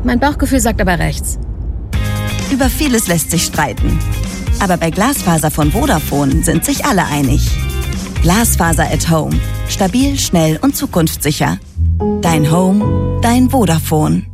Mein Bauchgefühl sagt aber rechts. Über vieles lässt sich streiten. Aber bei Glasfaser von Vodafone sind sich alle einig. Glasfaser at Home. Stabil, schnell und zukunftssicher. Dein Home, dein Vodafone.